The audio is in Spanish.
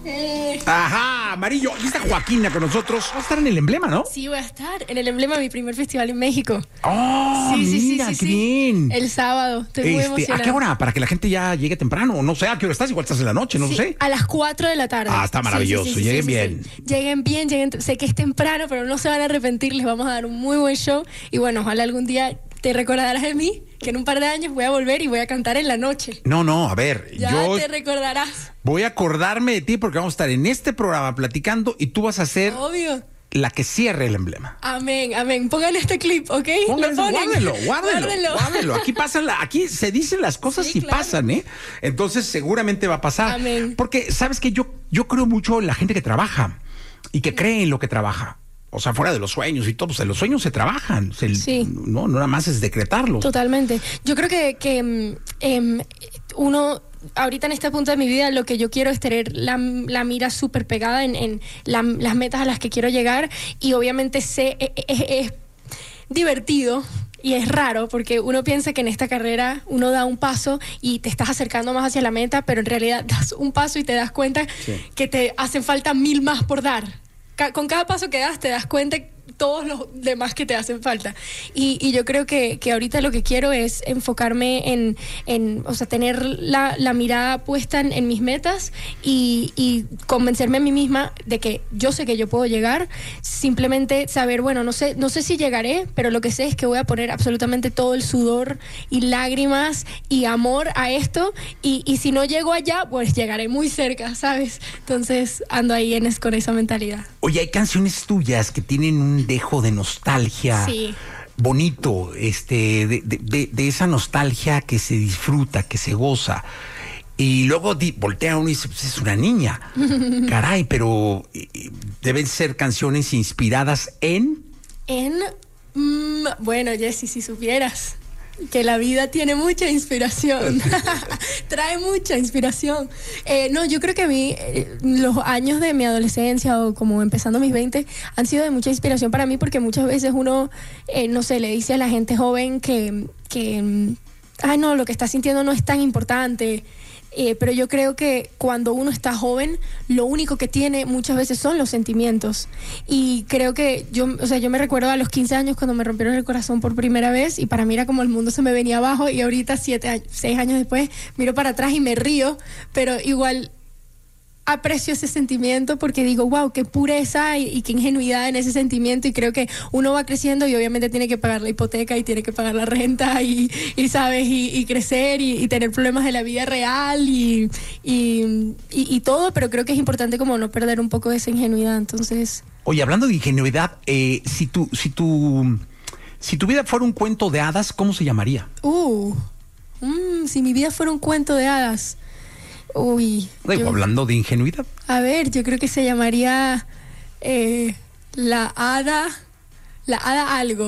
Ajá, amarillo. Aquí está Joaquina con nosotros. Va a estar en el emblema, ¿no? Sí, voy a estar en el emblema de mi primer festival en México. Oh, mira, qué bien. El sábado, estoy muy emocionada. ¿A qué hora? Para que la gente ya llegue temprano. No sé a qué hora estás, igual estás en la noche, no lo sé. A las 4 de la tarde. Ah, está maravilloso. Lleguen bien. Lleguen bien, sé que es temprano, pero no se van a arrepentir. Les vamos a dar un muy buen show. Y bueno, ojalá algún día te recordarás de mí, que en un par de años voy a volver y voy a cantar en la noche. No, a ver. Ya te recordarás. Voy a acordarme de ti porque vamos a estar en este programa platicando y tú vas a ser... Obvio. La que cierre el emblema. Amén. Pongan este clip, ¿ok? Guárdelo. Aquí se dicen las cosas y claro. Pasan, ¿eh? Entonces seguramente va a pasar. Amén. Porque, ¿sabes qué? Yo creo mucho en la gente que trabaja y que cree en lo que trabaja. O sea, fuera de los sueños y todo, pues los sueños se trabajan. No nada más es decretarlos. Totalmente. Yo creo que uno... Ahorita en este punto de mi vida lo que yo quiero es tener la mira súper pegada en las metas a las que quiero llegar, y obviamente es divertido y es raro porque uno piensa que en esta carrera uno da un paso y te estás acercando más hacia la meta, pero en realidad das un paso y te das cuenta que te hacen falta 1000 más por dar. Con cada paso que das te das cuenta todos los demás que te hacen falta, y yo creo que ahorita lo que quiero es enfocarme en o sea, tener la mirada puesta en mis metas y convencerme a mí misma de que yo sé que yo puedo llegar. Simplemente saber, bueno, no sé si llegaré, pero lo que sé es que voy a poner absolutamente todo el sudor y lágrimas y amor a esto, y si no llego allá, pues llegaré muy cerca, ¿sabes? Entonces ando ahí con esa mentalidad. Oye, hay canciones tuyas que tienen un dejo de nostalgia bonito, de esa nostalgia que se disfruta, que se goza. Y luego voltea uno y dice, pues es una niña. Caray, pero deben ser canciones inspiradas bueno, Jessy, si supieras que la vida tiene mucha inspiración. Trae mucha inspiración. Yo creo que a mí los años de mi adolescencia o como empezando mis 20 han sido de mucha inspiración para mí, porque muchas veces uno, no sé, le dice a la gente joven que no, lo que está sintiendo no es tan importante. Pero yo creo que cuando uno está joven, lo único que tiene muchas veces son los sentimientos. Y creo que yo me recuerdo a los 15 años cuando me rompieron el corazón por primera vez, y para mí era como el mundo se me venía abajo, y ahorita 6 años después miro para atrás y me río, pero igual aprecio ese sentimiento porque digo, wow, qué pureza y qué ingenuidad en ese sentimiento. Y creo que uno va creciendo y obviamente tiene que pagar la hipoteca y tiene que pagar la renta y sabes, y crecer y tener problemas de la vida real y todo, pero creo que es importante como no perder un poco esa ingenuidad. Entonces, oye, hablando de ingenuidad, si tu vida fuera un cuento de hadas, ¿cómo se llamaría? Si mi vida fuera un cuento de hadas, hablando de ingenuidad. A ver, yo creo que se llamaría la hada algo.